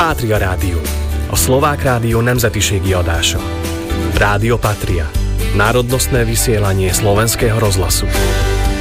Pátria Rádió, a Szlovák rádió nemzetiségi adása. Rádio Patria, národnostné vysielanie slovenského rozhlasu.